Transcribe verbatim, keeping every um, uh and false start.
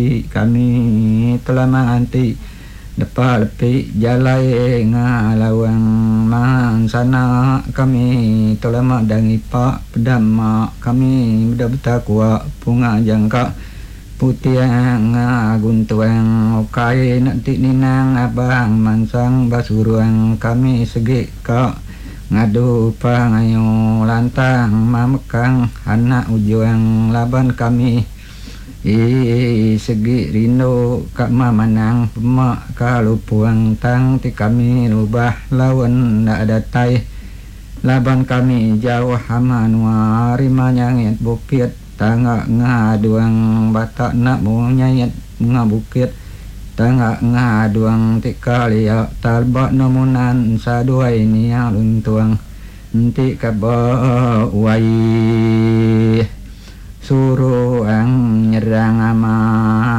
kami telah menganti dapat lepi jalai ngalawang mansana kami telah madangi pak pedama kami mudah bertakwa punga jangka putiang guntuang okai nanti ninang abang mansang basuruang kami segi ka ngadu pangayo lantang mamekang anak ujuang laban kami i segi rindu kak mamanang pemak kalau puang tang ti kami rubah lawan ndak ada tai laban kami jauh hamanua rimanyangit bukit tangga ngaduang batak nak munyayat ngabukit tangga ngaduang tikalia talbak nomunan saduai niang luntuang nanti kaba wai suruh ang nyerang ama